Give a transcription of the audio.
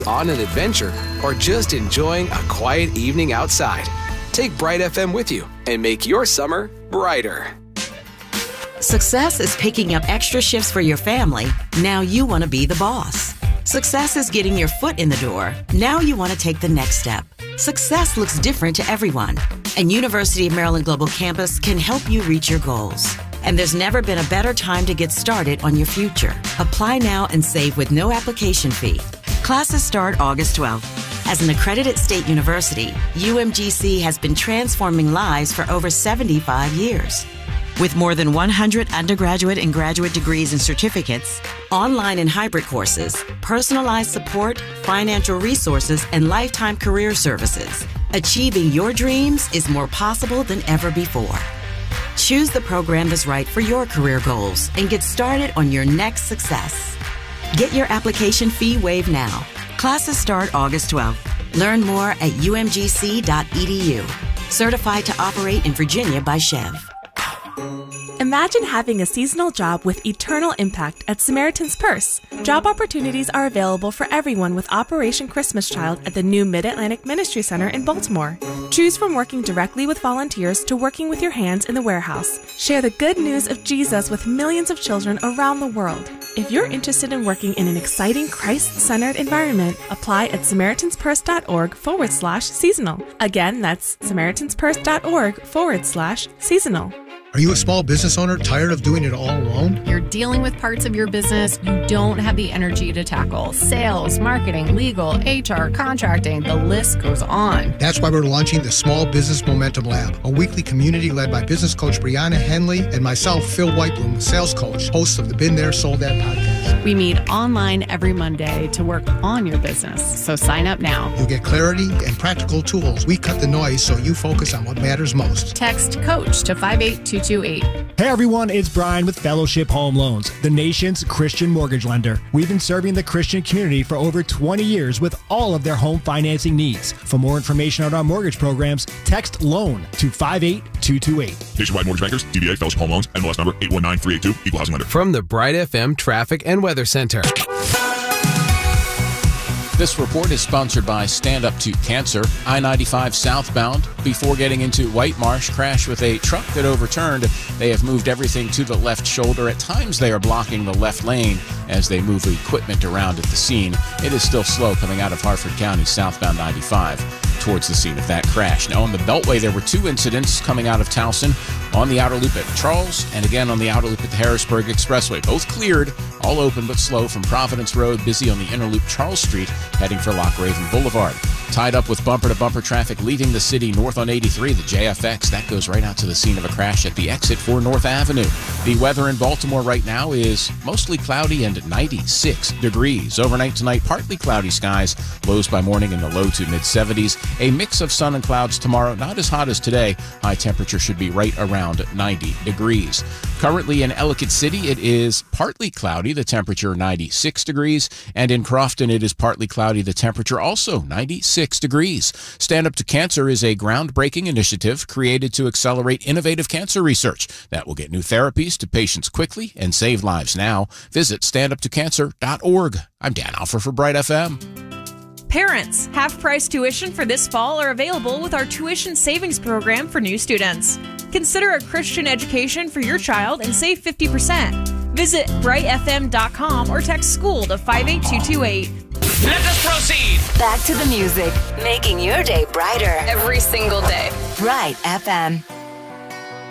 on an adventure, or just enjoying a quiet evening outside, take Bright FM with you and make your summer brighter. Success is picking up extra shifts for your family. Now you want to be the boss. Success is getting your foot in the door. Now you want to take the next step. Success looks different to everyone, and University of Maryland Global Campus can help you reach your goals. And there's never been a better time to get started on your future. Apply now and save with no application fee. Classes start August 12th. As an accredited state university, UMGC has been transforming lives for over 75 years. With more than 100 undergraduate and graduate degrees and certificates, online and hybrid courses, personalized support, financial resources, and lifetime career services, achieving your dreams is more possible than ever before. Choose the program that's right for your career goals and get started on your next success. Get your application fee waived now. Classes start August 12th. Learn more at umgc.edu. Certified to operate in Virginia by Chev. Imagine having a seasonal job with eternal impact at Samaritan's Purse. Job opportunities are available for everyone with Operation Christmas Child at the new Mid-Atlantic Ministry Center in Baltimore. Choose from working directly with volunteers to working with your hands in the warehouse. Share the good news of Jesus with millions of children around the world. If you're interested in working in an exciting Christ-centered environment, apply at SamaritansPurse.org/seasonal. Again, that's SamaritansPurse.org/seasonal. Are you a small business owner tired of doing it all alone? You're dealing with parts of your business you don't have the energy to tackle. Sales, marketing, legal, HR, contracting, the list goes on. That's why we're launching the Small Business Momentum Lab, a weekly community led by business coach Brianna Henley and myself, Phil Whitebloom, sales coach, host of the Been There, Sold That podcast. We meet online every Monday to work on your business, so sign up now. You'll get clarity and practical tools. We cut the noise so you focus on what matters most. Text COACH to 58228. Hey everyone, it's Brian with Fellowship Home Loans, the nation's Christian mortgage lender. We've been serving the Christian community for over 20 years with all of their home financing needs. For more information on our mortgage programs, text LOAN to 58228. Nationwide Mortgage Bankers, DBA Fellowship Home Loans, NMLS number 819382, Equal Housing Lender. From the Bright FM Traffic and Weather Center. This report is sponsored by Stand Up to Cancer. I-95 southbound. Before getting into White Marsh, crash with a truck that overturned. They have moved everything to the left shoulder. At times they are blocking the left lane as they move equipment around at the scene. It is still slow coming out of Harford County, southbound 95, towards the scene of that crash. Now on the Beltway, there were two incidents coming out of Towson on the outer loop at Charles and again on the outer loop at the Harrisburg Expressway. Both cleared, all open but slow from Providence Road, busy on the inner loop Charles Street, heading for Loch Raven Boulevard. Tied up with bumper-to-bumper traffic leaving the city north on 83, the JFX, that goes right out to the scene of a crash at the exit for North Avenue. The weather in Baltimore right now is mostly cloudy and 96 degrees. Overnight tonight, partly cloudy skies, lows by morning in the low to mid-70s. A mix of sun and clouds tomorrow, not as hot as today. High temperature should be right around 90 degrees. Currently in Ellicott City, it is partly cloudy, the temperature 96 degrees. And in Crofton, it is partly cloudy, the temperature also 96 degrees. Stand Up to Cancer is a groundbreaking initiative created to accelerate innovative cancer research that will get new therapies to patients quickly and save lives now. Visit standuptocancer.org. I'm Dan Alfer for Bright FM. Parents, half-price tuition for this fall are available with our tuition savings program for new students. Consider a Christian education for your child and save 50%. Visit brightfm.com or text SCHOOL to 58228. Let us proceed. Back to the music, making your day brighter every single day. Bright FM.